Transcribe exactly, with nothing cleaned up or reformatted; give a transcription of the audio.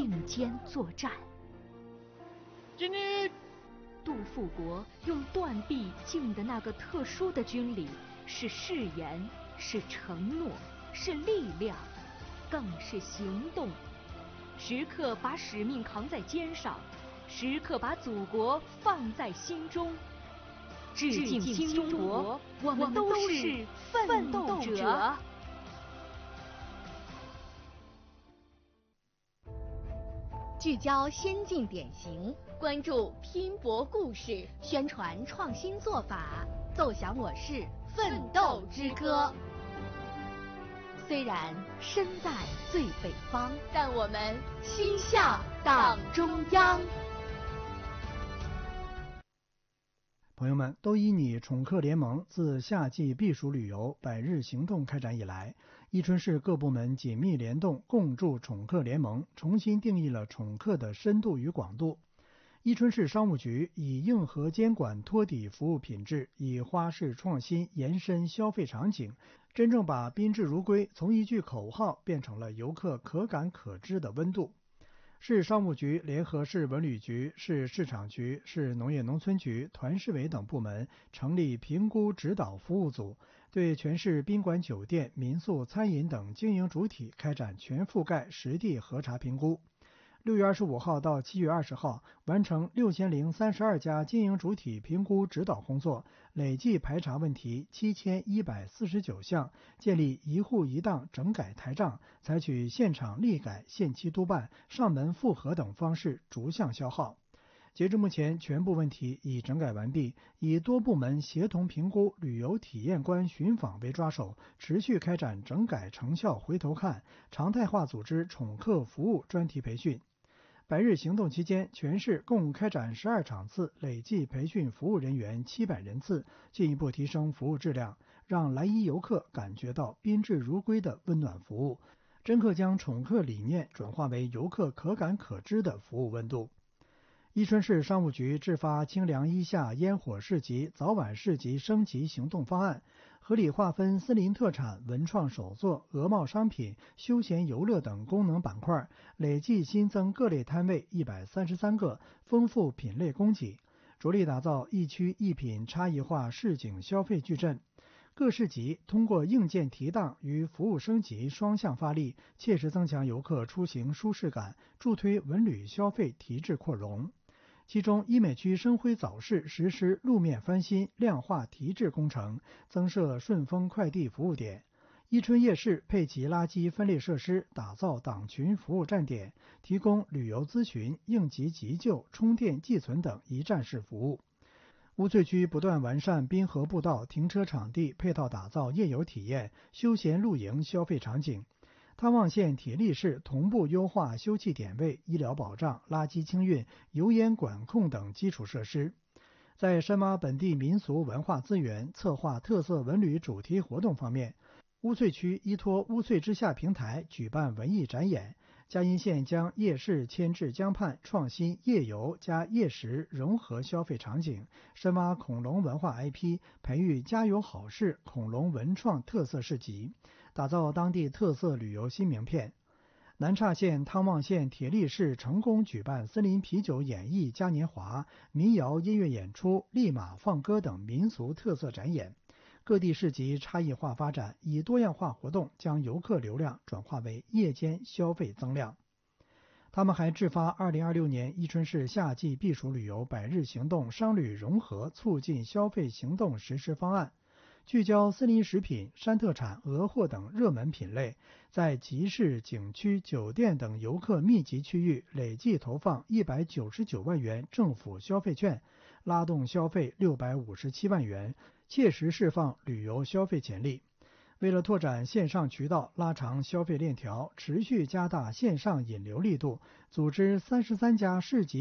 并肩作战。 敬礼！ 杜富国用断臂敬的那个特殊的军礼，是誓言，是承诺，是力量，更是行动。时刻把使命扛在肩上，时刻把祖国放在心中。致敬新中国，我们都是奋斗者。 聚焦先进典型，关注拼搏故事，宣传创新做法，奏响我市奋斗之歌。虽然身在最北方，但我们心向党中央。 朋友们，都以你宠客联盟自夏季避暑旅游百日行动开展以来，伊春市各部门紧密联动，共筑宠客联盟，重新定义了宠客的深度与广度。伊春市商务局以硬核监管托底服务品质，以花式创新延伸消费场景，真正把宾至如归从一句口号变成了游客可感可知的温度。市商务局联合市文旅局、市市场局、市农业农村局、团市委等部门成立评估指导服务组，对全市宾馆酒店、民宿、餐饮等经营主体开展全覆盖实地核查评估。六月二十五号到七月二十号，完成六千零三十二家经营主体评估指导工作，累计排查问题七千一百四十九项，建立一户一档整改台账，采取现场立改、限期督办、上门复核等方式逐项消耗。截至目前，全部问题已整改完毕，以多部门协同评估、旅游体验官巡访为抓手，持续开展整改成效回头看，常态化组织宠客服务专题培训。百日行动期间，全市共开展十二场次，累计培训服务人员七百人次，进一步提升服务质量，让来伊游客感觉到宾至如归的温暖服务，真正将宠客理念转化为游客可感可知的服务温度。伊春市商务局制发清凉一夏烟火市集、早晚市集升级行动方案，合理划分森林特产、文创手作、鹅贸商品、休闲游乐等功能板块，累计新增各类摊位一百三十三个，丰富品类供给，着力打造一区一品差异化市井消费矩阵。各市集通过硬件提档与服务升级双向发力，切实增强游客出行舒适感，助推文旅消费提质扩容。其中，医美区生辉早市实施路面翻新、量化提质工程，增设顺丰快递服务点。伊春夜市配齐垃圾分类设施，打造党群服务站点，提供旅游咨询、应急急救、充电寄存等一站式服务。乌翠区不断完善滨河步道、停车场地配套，打造夜游体验、休闲露营消费场景。汤旺县铁力市同步优化休憩点位、医疗保障、垃圾清运、油烟管控等基础设施。在深挖本地民俗文化资源、策划特色文旅主题活动方面，乌翠区依托乌翠之夏平台举办文艺展演，嘉荫县将夜市迁至江畔，创新夜游加夜食融合消费场景，深挖恐龙文化 I P， 培育家有好事恐龙文创特色市集，打造当地特色旅游新名片。南岔县汤旺县铁力市成功举办森林啤酒演艺嘉年华、民谣音乐演出、立马放歌等民俗特色展演。各地市集差异化发展，以多样化活动将游客流量转化为夜间消费增量。他们还制发二零二六年伊春市夏季避暑旅游百日行动商旅融合促进消费行动实施方案，聚焦森林食品、山特产、鹅货等热门品类，在集市、景区、酒店等游客密集区域累计投放一百九十九万元政府消费券，拉动消费六百五十七万元，切实释放旅游消费潜力。为了拓展线上渠道，拉长消费链条，持续加大线上引流力度，组织三十三家市级